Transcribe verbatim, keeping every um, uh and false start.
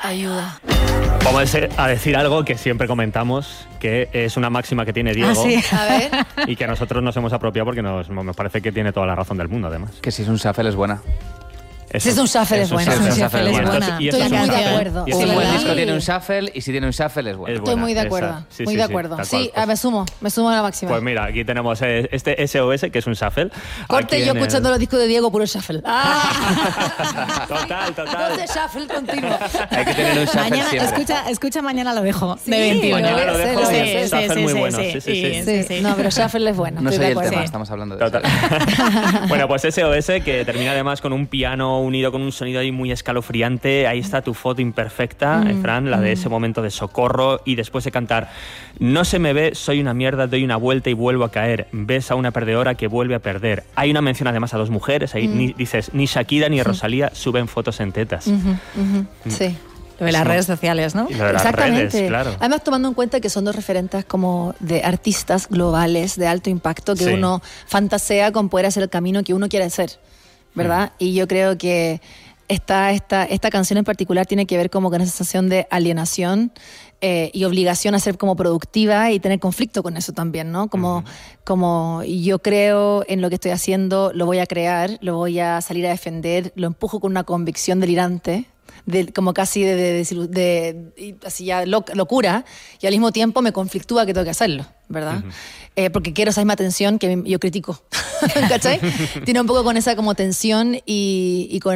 Ayuda. Vamos a decir algo que siempre comentamos, que es una máxima que tiene Diego. Ah, sí. A ver. Y que nosotros nos hemos apropiado porque nos, nos parece que tiene toda la razón del mundo, además. Que si es un shuffle es buena. Si es un shuffle es buena. Si es un shuffle es buena. Estoy muy de acuerdo. Un buen disco tiene un shuffle y si tiene un shuffle es bueno. Estoy muy de acuerdo. Sí, muy sí, de acuerdo. Sí, sí pues, me sumo, me sumo a la máxima. Pues mira, aquí tenemos este S O S, que es un shuffle. Corte yo escuchando el... los discos de Diego, puro shuffle. ¡Ah! Total, total. Entonces shuffle continuo. Hay que tener un shuffle mañana, siempre. Escucha, escucha, mañana lo dejo. Sí, de veintiuno. Mañana lo dejo. Sí, Sí, sí, shuffle sí, muy sí, bueno. sí, Sí, sí, sí. sí, sí. No, pero shuffle es bueno. No soy el tema, sí. estamos hablando de Total. eso. Bueno, pues S O S, que termina además con un piano unido con un sonido ahí muy escalofriante. Ahí está tu foto imperfecta, mm, Fran, la de ese momento de socorro, y después de cantar no se me ve, soy una mierda, doy una vuelta y vuelvo a caer, ves a una perdedora que vuelve a perder. Hay una mención además a dos mujeres, ahí mm. ni, dices, ni Shakira ni Rosalía suben fotos en tetas. Uh-huh, uh-huh. Sí. Lo de las redes sociales, ¿no? Y lo de las Exactamente. redes, claro. Además, tomando en cuenta que son dos referentes como de artistas globales de alto impacto, que sí. uno fantasea con poder hacer el camino que uno quiere hacer, ¿verdad? Mm. Y yo creo que Esta, esta, esta canción en particular tiene que ver como con esa sensación de alienación eh, y obligación a ser como productiva y tener conflicto con eso también, ¿no? Como, uh-huh. como yo creo en lo que estoy haciendo, lo voy a crear, lo voy a salir a defender, lo empujo con una convicción delirante, de, como casi de, de, de, de, de así ya loc, locura, y al mismo tiempo me conflictúa que tengo que hacerlo, ¿verdad? Uh-huh. Eh, porque quiero esa misma tensión que yo critico, ¿cachai? Tiene un poco con esa como tensión y, y con